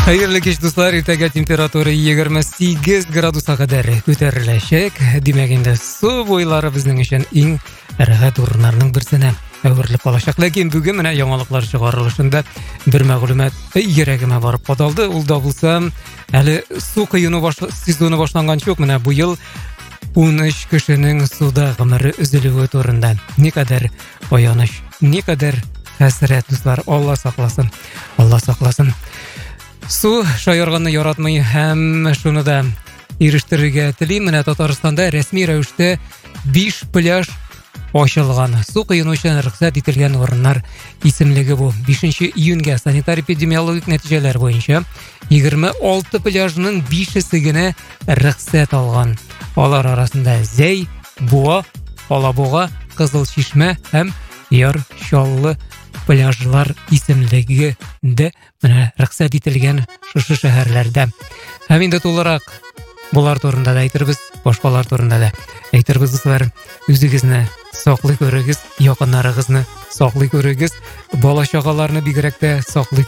Хәерле кич дуслар, иртәгә температура 28 градуска кадәр күтәреләчәк. Димәк инде су буйлары безнең өчен иң рәхәт урыннарның берсенә әверелеп калачак. Ләкин бүген менә яңалыклар чыгарылышында бер мәгълүмат йөрәгемә барып кадалды. Ул да булса, әле су кыюны сезоны башланганчы ук менә бу ел 13 кешенең суда гомере өзелүе турында. Никадәр аяныч, никадәр хәсрәт дуслар. Алла сакласын. Алла сакласын. Су шаярганны яратмый һәм шуны да ирештерергә телим. Менә Татарстанда рәсми рәвештә 5 пляж ачылган. Су кыйну өчен рөхсәт ителгән урыннар исемлеге бу. 5 июньгә санитар-эпидемиологик нәтиҗәләр буенча 26 пляжның 5-се генә рөхсәт алган. Алар арасында Зәй, Буа, Алабуга, Кызыл Чишмә һәм Яр Чаллы пляжлар исемлеге дә менә рөхсәт ителгән шушы шәһәрләрдә. Һәм инде тулырак булар турында да әйтербез, башкалар турында да әйтербез дуслар. Үзегезне саклый күрегез, якыннарыгызны саклый күрегез, бала чагаларны бигрәк тә саклый